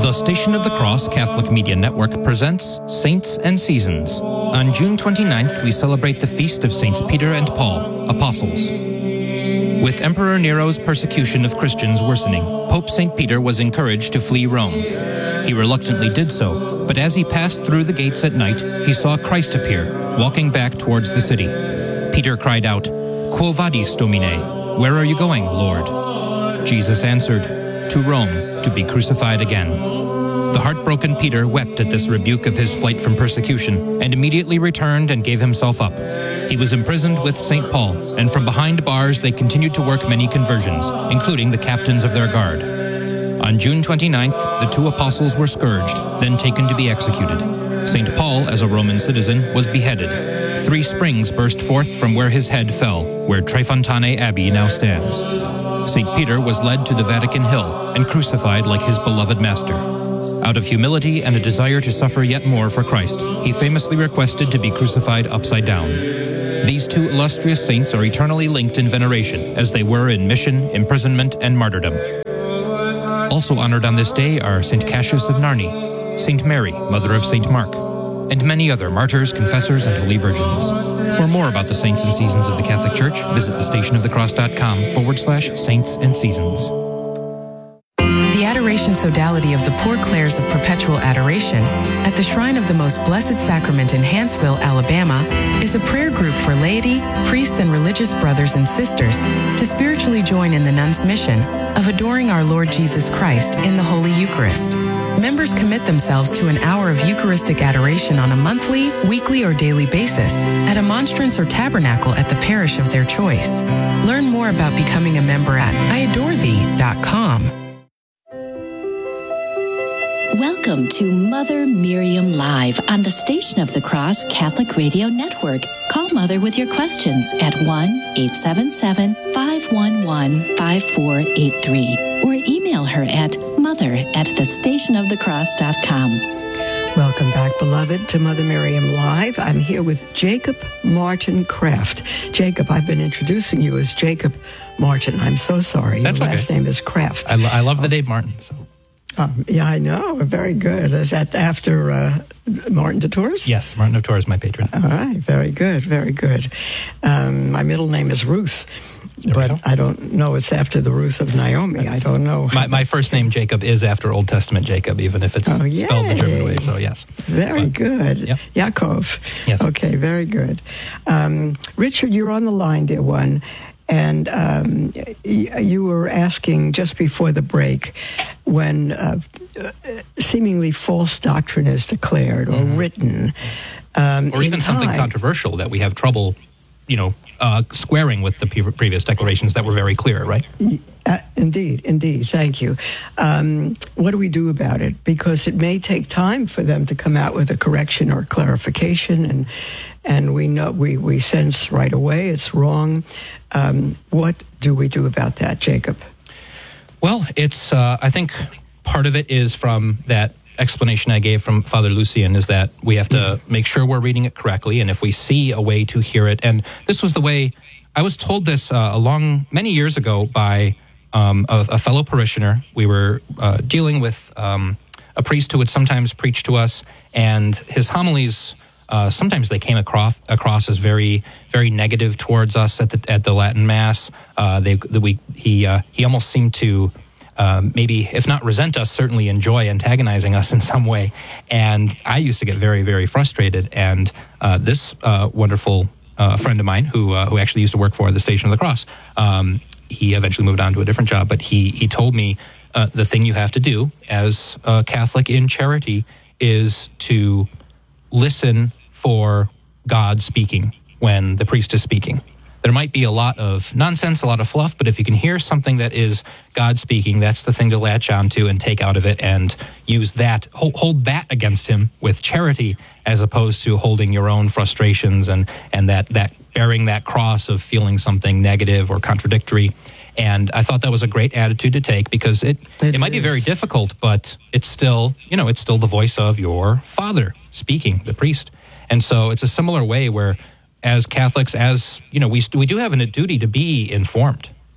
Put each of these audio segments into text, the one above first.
The Station of the Cross Catholic Media Network presents Saints and Seasons. On June 29th, we celebrate the feast of Saints Peter and Paul, Apostles. With Emperor Nero's persecution of Christians worsening, Pope St. Peter was encouraged to flee Rome. He reluctantly did so, but as he passed through the gates at night, he saw Christ appear, walking back towards the city. Peter cried out, "Quo vadis, Domine? Where are you going, Lord?" Jesus answered, "To Rome, to be crucified again." The heartbroken Peter wept at this rebuke of his flight from persecution and immediately returned and gave himself up. He was imprisoned with St. Paul, and from behind bars they continued to work many conversions, including the captains of their guard. On June 29th, the two apostles were scourged, then taken to be executed. St. Paul, as a Roman citizen, was beheaded. 3 springs burst forth from where his head fell, where Trefontane Abbey now stands. St. Peter was led to the Vatican Hill and crucified like his beloved master. Out of humility and a desire to suffer yet more for Christ, he famously requested to be crucified upside down. These two illustrious saints are eternally linked in veneration, as they were in mission, imprisonment, and martyrdom. Also honored on this day are St. Cassius of Narni, St. Mary, mother of St. Mark, and many other martyrs, confessors, and holy virgins. For more about the saints and seasons of the Catholic Church, visit thestationofthecross.com/saints and seasons. The Adoration Sodality of the Poor Clares of Perpetual Adoration at the Shrine of the Most Blessed Sacrament in Hanceville, Alabama, is a prayer group for laity, priests, and religious brothers and sisters to spiritually join in the nuns' mission of adoring our Lord Jesus Christ in the Holy Eucharist. Members commit themselves to an hour of Eucharistic adoration on a monthly, weekly, or daily basis at a monstrance or tabernacle at the parish of their choice. Learn more about becoming a member at iadorethee.com. Welcome to Mother Miriam Live on the Station of the Cross Catholic Radio Network. Call Mother with your questions at 1-877-511-5483 or email her at mother@thestationofthecross.com. Welcome back, beloved, to Mother Miriam Live. I'm here with Jacob Martin Kraft. Jacob, I've been introducing you as Jacob Martin. I'm so sorry. That's Your okay. last name is Kraft. I love the name Martin, so... Yeah, I know. Very good. Is that after Martin de Tours? Yes, Martin of Tours is my patron. All right. Very good. Very good. My middle name is Ruth, but I don't know it's after the Ruth of Naomi. I don't know. My first name, Jacob, is after Old Testament Jacob, even if it's spelled the German way, so yes. Very good. Yep. Yaakov. Yes. Okay, very good. Richard, you're on the line, dear one. And you were asking just before the break when seemingly false doctrine is declared or written. Or even something controversial that we have trouble, squaring with the previous declarations that were very clear, right? Indeed. Thank you. What do we do about it? Because it may take time for them to come out with a correction or clarification, and we know we sense right away it's wrong. What do we do about that, Jacob? Well, it's I think part of it is from that explanation I gave from Father Lucian, is that we have to make sure we're reading it correctly, and if we see a way to hear it, and this was the way I was told this many years ago by a fellow parishioner. We were dealing with a priest who would sometimes preach to us, and his homilies sometimes they came across as very, very negative towards us at the Latin Mass. He almost seemed to maybe, if not resent us, certainly enjoy antagonizing us in some way. And I used to get very, very frustrated. And this wonderful friend of mine who actually used to work for the Station of the Cross, he eventually moved on to a different job, but he told me the thing you have to do as a Catholic in charity is to listen for God speaking when the priest is speaking. There might be a lot of nonsense, a lot of fluff, but if you can hear something that is God speaking, that's the thing to latch onto and take out of it and use that, hold that against him with charity, as opposed to holding your own frustrations and that bearing that cross of feeling something negative or contradictory. And I thought that was a great attitude to take, because it might be very difficult, but it's still, it's still the voice of your Father speaking, the priest. And so it's a similar way where, as Catholics, we do have a duty to be informed.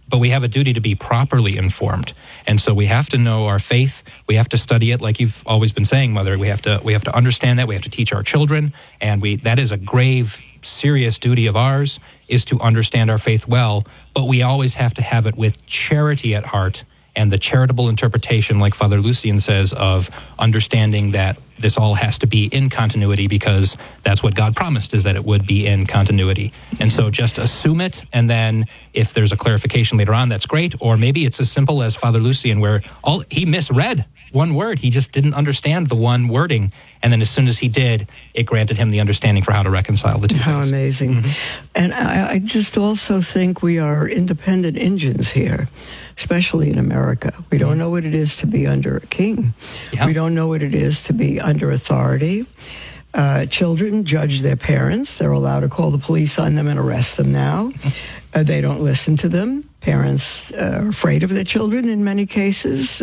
but we have a duty to be properly informed. And so we have to know our faith. We have to study it, like you've always been saying, Mother. We have to understand that. We have to teach our children, and that is a grave, serious duty of ours, is to understand our faith well. But we always have to have it with charity at heart, and the charitable interpretation, like Father Lucian says, of understanding that this all has to be in continuity, because that's what God promised, is that it would be in continuity. And so just assume it, and then if there's a clarification later on, that's great. Or maybe it's as simple as Father Lucian, where he misread one word. He just didn't understand the one wording. And then as soon as he did, it granted him the understanding for how to reconcile the two How things. amazing. Mm-hmm. And I just also think we are independent Indians here, especially in America. We don't know what it is to be under a king. Yeah. We don't know what it is to be under authority. Children judge their parents. They're allowed to call the police on them and arrest them now. They don't listen to them. Parents are afraid of their children in many cases.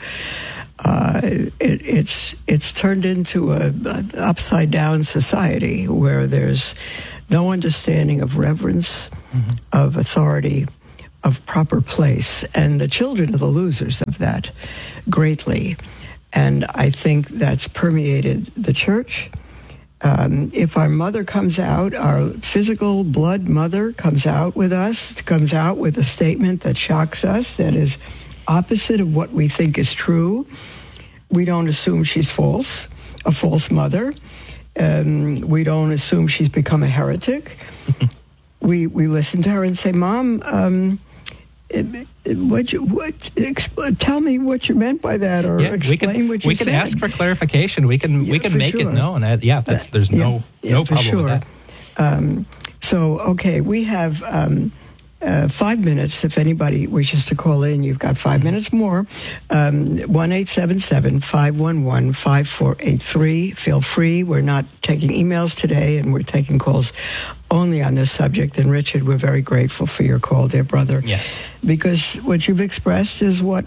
It's turned into an upside-down society where there's no understanding of reverence, of authority, of proper place. And the children are the losers of that greatly. And I think that's permeated the church. If our mother comes out, our physical blood mother comes out with us, comes out with a statement that shocks us, that is opposite of what we think is true, we don't assume she's false, a false mother. We don't assume she's become a heretic. We listen to her and say, Mom, tell me what you meant by that, or explain what you said. We can ask for clarification. We can make it known. There's no problem with that. So, okay, we have 5 minutes. If anybody wishes to call in, you've got 5 minutes more. 1-877-511-5483. Feel free. We're not taking emails today, and we're taking calls only on this subject. And Richard, we're very grateful for your call, dear brother. Yes. Because what you've expressed is what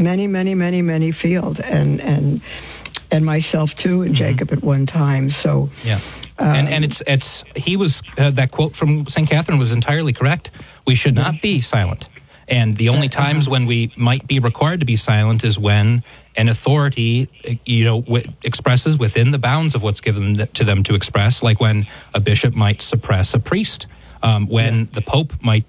many feel, and myself too, and Jacob at one time. So yeah. And it's he was that quote from St. Catherine was entirely correct. We should not be silent. And the only times when we might be required to be silent is when an authority, expresses within the bounds of what's given to them to express, like when a bishop might suppress a priest, when the Pope might,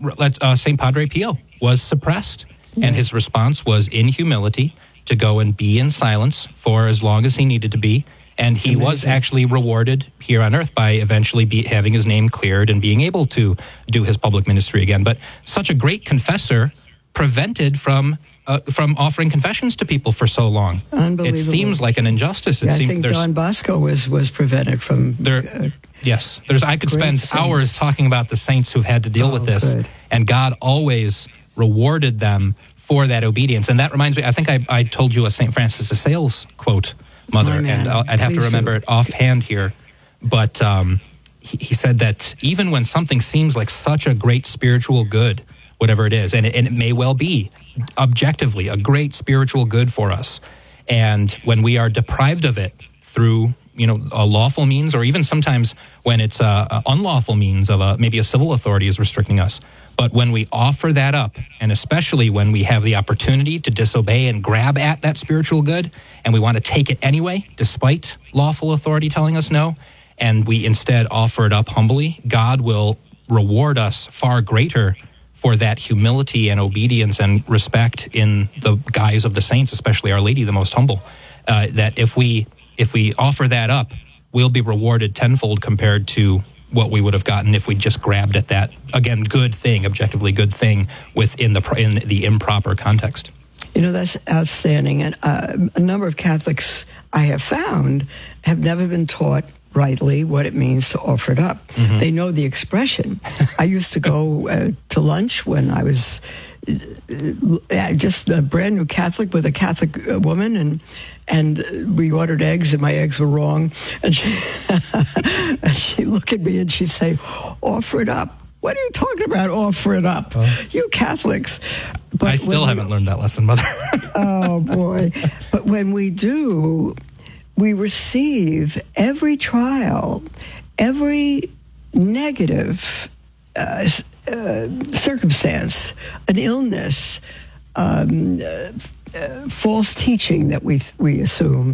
St. Padre Pio was suppressed, and his response was in humility to go and be in silence for as long as he needed to be. And he was actually rewarded here on earth by eventually having his name cleared and being able to do his public ministry again. But such a great confessor prevented from offering confessions to people for so long. Unbelievable. It seems like an injustice. I think Don Bosco was prevented from... Yes. I could spend hours talking about the saints who've had to deal with this. Good. And God always rewarded them for that obedience. And that reminds me, I think I told you a St. Francis of Sales quote, Mother, and I'd have to remember it offhand here. But he said that even when something seems like such a great spiritual good, whatever it is, and it may well be objectively a great spiritual good for us, and when we are deprived of it through a lawful means, or even sometimes when it's a unlawful means of maybe a civil authority is restricting us. But when we offer that up, and especially when we have the opportunity to disobey and grab at that spiritual good, and we want to take it anyway, despite lawful authority telling us no, and we instead offer it up humbly, God will reward us far greater for that humility and obedience and respect in the guise of the saints, especially Our Lady, the most humble. That if we offer that up, we'll be rewarded tenfold compared to what we would have gotten if we just grabbed at that, again, good thing, objectively good thing, in the improper context. That's outstanding. And a number of Catholics I have found have never been taught rightly what it means to offer it up. Mm-hmm. They know the expression. I used to go to lunch when I was just a brand new Catholic with a Catholic woman, and we ordered eggs, and my eggs were wrong. And she'd look at me and she'd say, offer it up. What are you talking about, offer it up? You Catholics. But I still haven't learned that lesson, Mother. Oh, boy. But when we do, we receive every trial, every negative circumstance, an illness, false teaching that we assume,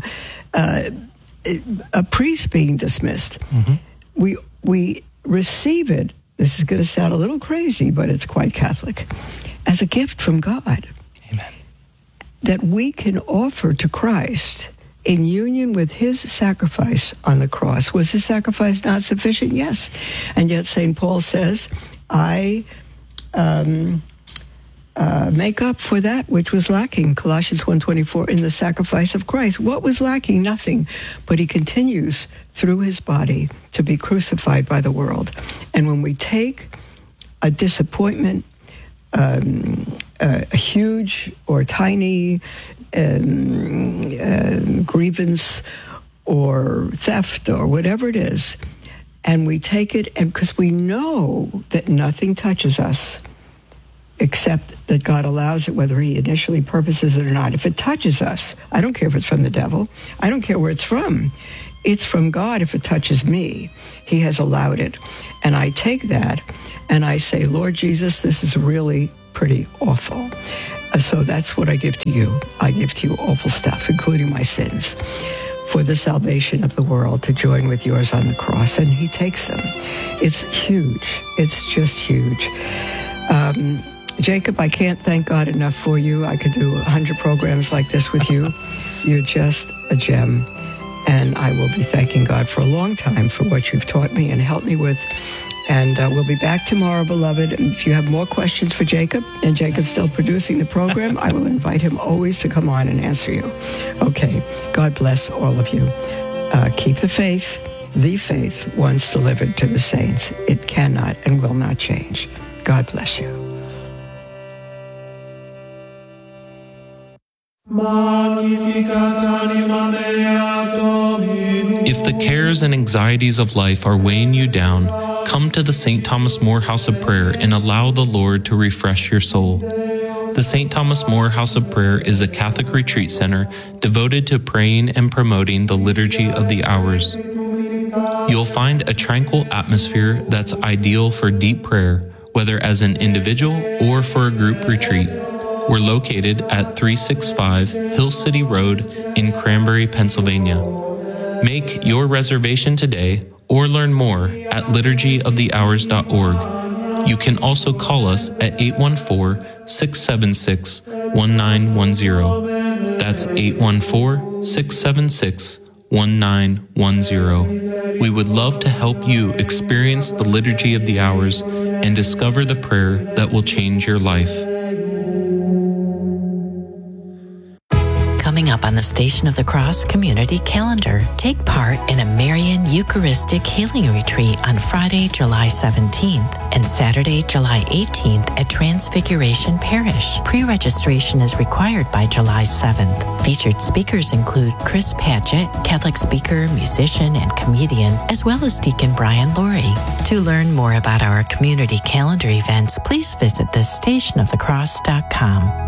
a priest being dismissed, we receive it. This is going to sound a little crazy, but it's quite Catholic, as a gift from God. Amen. That we can offer to Christ in union with his sacrifice on the cross. Was his sacrifice not sufficient? Yes. And yet St. Paul says, I make up for that which was lacking, Colossians 1:24, in the sacrifice of Christ. What was lacking? Nothing. But he continues through his body to be crucified by the world. And when we take a disappointment, a huge or tiny grievance or theft or whatever it is, and we take it, and because we know that nothing touches us except that God allows it, whether he initially purposes it or not. If it touches us, I don't care if it's from the devil. I don't care where it's from. It's from God if it touches me. He has allowed it. And I take that and I say, Lord Jesus, this is really pretty awful. So that's what I give to you. I give to you awful stuff, including my sins, for the salvation of the world, to join with yours on the cross. And he takes them. It's huge. It's just huge. Jacob, I can't thank God enough for you. I could do 100 programs like this with you. You're just a gem. And I will be thanking God for a long time for what you've taught me and helped me with. And we'll be back tomorrow, beloved. And if you have more questions for Jacob, and Jacob's still producing the program, I will invite him always to come on and answer you. Okay. God bless all of you. Keep the faith once delivered to the saints. It cannot and will not change. God bless you. If the cares and anxieties of life are weighing you down, come to the St. Thomas More House of Prayer and allow the Lord to refresh your soul. The St. Thomas More House of Prayer is a Catholic retreat center devoted to praying and promoting the Liturgy of the Hours. You'll find a tranquil atmosphere that's ideal for deep prayer, whether as an individual or for a group retreat. We're located at 365 Hill City Road in Cranberry, Pennsylvania. Make your reservation today or learn more at liturgyofthehours.org. You can also call us at 814-676-1910. That's 814-676-1910. We would love to help you experience the Liturgy of the Hours and discover the prayer that will change your life. Coming up on the Station of the Cross community calendar, take part in a Marian Eucharistic Healing Retreat on Friday, July 17th and Saturday, July 18th at Transfiguration Parish. Pre-registration is required by July 7th. Featured speakers include Chris Padgett, Catholic speaker, musician, and comedian, as well as Deacon Brian Laurie. To learn more about our community calendar events, please visit thestationofthecross.com.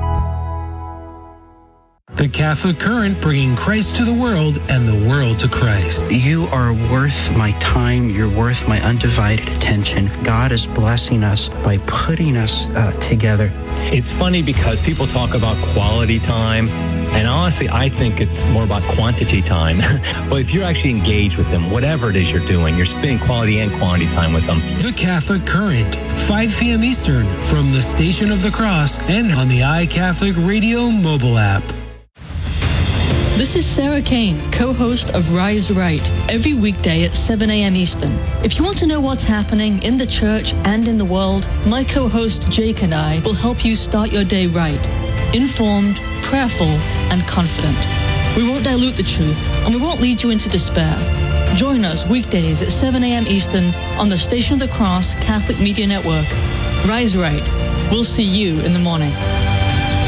The Catholic Current, bringing Christ to the world and the world to Christ. You are worth my time. You're worth my undivided attention. God is blessing us by putting us together. It's funny because people talk about quality time, and honestly, I think it's more about quantity time. But if you're actually engaged with them, whatever it is you're doing, you're spending quality and quantity time with them. The Catholic Current, 5 p.m. Eastern, from the Station of the Cross and on the iCatholic Radio mobile app. This is Sarah Kane, co-host of Rise Right, every weekday at 7 a.m. Eastern. If you want to know what's happening in the church and in the world, my co-host Jake and I will help you start your day right, informed, prayerful, and confident. We won't dilute the truth, and we won't lead you into despair. Join us weekdays at 7 a.m. Eastern on the Station of the Cross Catholic Media Network. Rise Right. We'll see you in the morning.